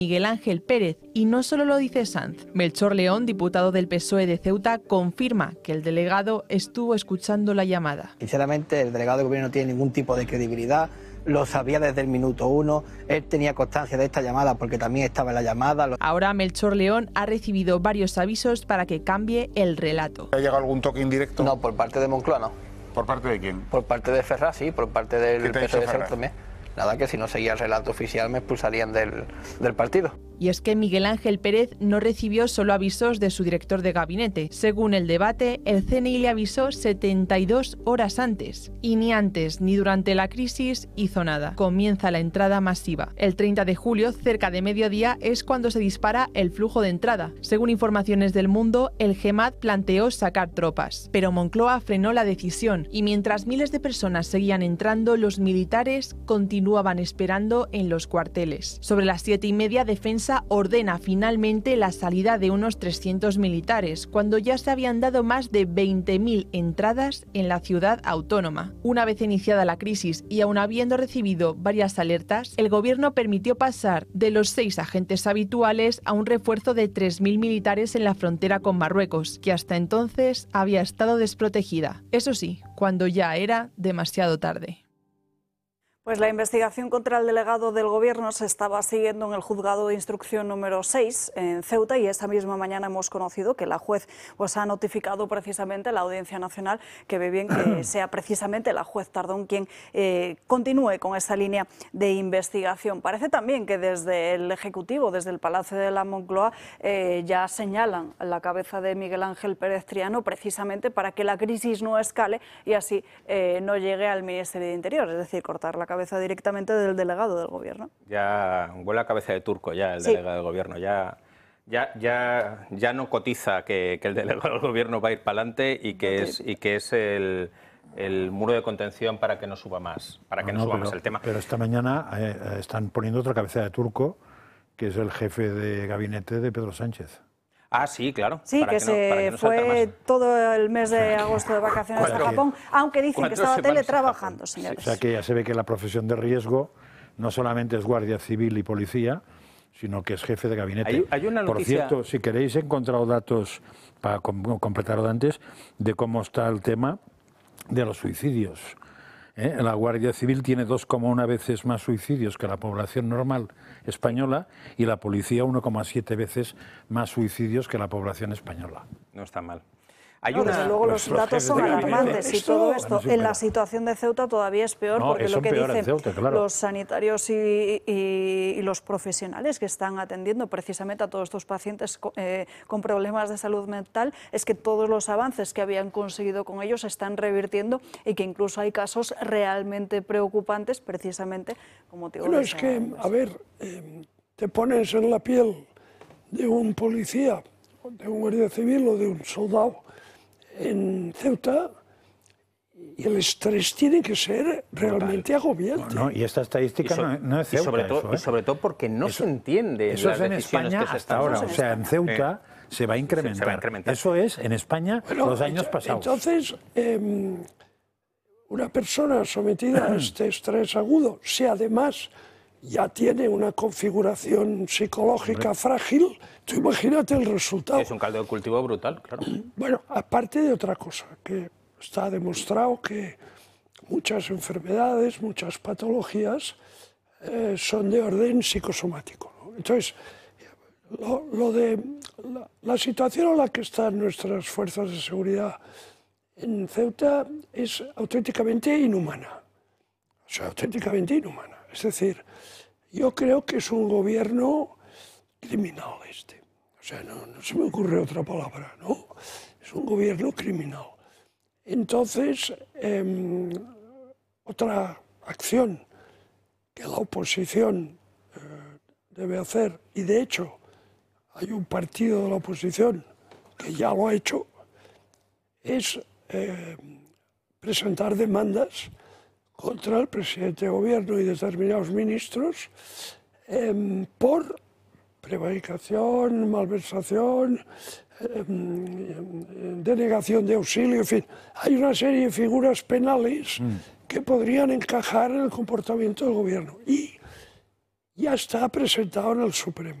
Miguel Ángel Pérez, y no solo lo dice Sanz. Melchor León, diputado del PSOE de Ceuta, confirma que el delegado estuvo escuchando la llamada. Sinceramente, el delegado de gobierno no tiene ningún tipo de credibilidad, lo sabía desde el minuto uno, él tenía constancia de esta llamada porque también estaba en la llamada. Ahora Melchor León ha recibido varios avisos para que cambie el relato. ¿Ha llegado algún toque indirecto? No, por parte de Moncloa no. ¿Por parte de quién? Por parte de Ferraz, sí, por parte del ¿Qué te ha dicho PSOE de Ferraz? Ceuta también. Nada, que si no seguía el relato oficial me expulsarían del partido. Y es que Miguel Ángel Pérez no recibió solo avisos de su director de gabinete. Según el debate, el CNI le avisó 72 horas antes. Y ni antes ni durante la crisis hizo nada. Comienza la entrada masiva. El 30 de julio, cerca de mediodía, es cuando se dispara el flujo de entrada. Según informaciones del Mundo, el GEMAT planteó sacar tropas. Pero Moncloa frenó la decisión. Y mientras miles de personas seguían entrando, los militares continuaban esperando en los cuarteles. Sobre las 7:30, Defensa ordena finalmente la salida de unos 300 militares, cuando ya se habían dado más de 20.000 entradas en la ciudad autónoma. Una vez iniciada la crisis y aun habiendo recibido varias alertas, el gobierno permitió pasar de los 6 agentes habituales a un refuerzo de 3.000 militares en la frontera con Marruecos, que hasta entonces había estado desprotegida. Eso sí, cuando ya era demasiado tarde. Pues la investigación contra el delegado del Gobierno se estaba siguiendo en el juzgado de instrucción número 6 en Ceuta, y esta misma mañana hemos conocido que la juez ha notificado precisamente a la Audiencia Nacional que ve bien que sea precisamente la juez Tardón quien continúe con esa línea de investigación. Parece también que desde el Ejecutivo, desde el Palacio de la Moncloa, ya señalan la cabeza de Miguel Ángel Pérez Triano precisamente para que la crisis no escale y así no llegue al Ministerio de Interior, es decir, cortar la cabeza directamente del delegado del Gobierno. Ya huele a cabeza de turco ya el delegado del Gobierno, ya no cotiza que el delegado del Gobierno va a ir para adelante y que es el muro de contención para que no suba más, más el tema. Pero esta mañana están poniendo otra cabeza de turco, que es el jefe de gabinete de Pedro Sánchez. Ah, sí, claro. Sí, que se fue todo el mes de agosto de vacaciones a Japón, aunque dicen que estaba teletrabajando, señores. O sea que ya se ve que la profesión de riesgo no solamente es guardia civil y policía, sino que es jefe de gabinete. Hay una noticia... Por cierto, si queréis, he encontrado datos, para completarlo antes, de cómo está el tema de los suicidios. La Guardia Civil tiene 2,1 veces más suicidios que la población normal española y la policía 1,7 veces más suicidios que la población española. No está mal. Desde luego los datos son alarmantes y todo esto en la situación de Ceuta todavía es peor, porque lo que dicen los sanitarios y los profesionales que están atendiendo precisamente a todos estos pacientes con problemas de salud mental es que todos los avances que habían conseguido con ellos se están revirtiendo y que incluso hay casos realmente preocupantes precisamente como motivo de es que, a ver, te pones en la piel de un policía, de un guardia civil o de un soldado en Ceuta y el estrés tiene que ser realmente agobiante. Y esta estadística no es Ceuta. Y sobre todo porque no se entiende eso las es en decisiones España que se hasta están ahora. tomando. O sea, en Ceuta se va a incrementar. Eso es en España los años pasados. Entonces, una persona sometida a este estrés agudo, si además ya tiene una configuración psicológica frágil, tú imagínate el resultado. Es un caldo de cultivo brutal, claro. Bueno, aparte de otra cosa, que está demostrado que muchas enfermedades, muchas patologías son de orden psicosomático, ¿no? Entonces, la situación en la que están nuestras fuerzas de seguridad en Ceuta es auténticamente inhumana. O sea, auténticamente inhumana. Es decir, yo creo que es un gobierno criminal este. O sea, no se me ocurre otra palabra, ¿no? Es un gobierno criminal. Entonces, otra acción que la oposición debe hacer, y de hecho hay un partido de la oposición que ya lo ha hecho, es presentar demandas contra el presidente de gobierno y determinados ministros por prevaricación, malversación, denegación de auxilio, en fin. Hay una serie de figuras penales que podrían encajar en el comportamiento del gobierno. Y ya está presentado en el Supremo.